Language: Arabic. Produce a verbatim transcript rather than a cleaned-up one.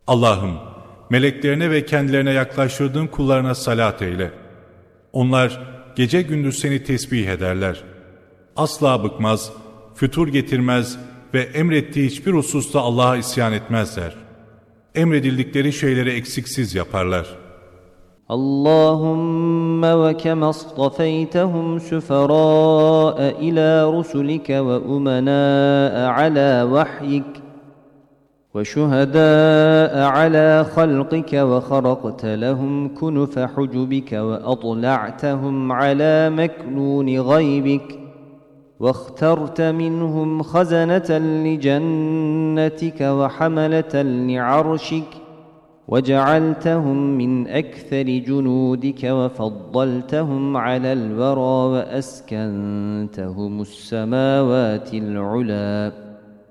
Allah'ım, meleklerine ve kendilerine yaklaştırdığın kullarına salat eyle. Onlar gece gündüz seni tesbih ederler. Asla bıkmaz, fütur getirmez ve emrettiği hiçbir hususta Allah'a isyan etmezler. Emredildikleri şeyleri eksiksiz yaparlar. اللهم وكما اصطفيتهم سفراء إلى رسلك وأمناء على وحيك وشهداء على خلقك وخرقت لهم كنف حجبك وأطلعتهم على مكنون غيبك واخترت منهم خزنة لجنتك وحملة لعرشك وجعلتهم من أكثر جنودك وفضلتهم على الورى وأسكنتهم السماوات العلى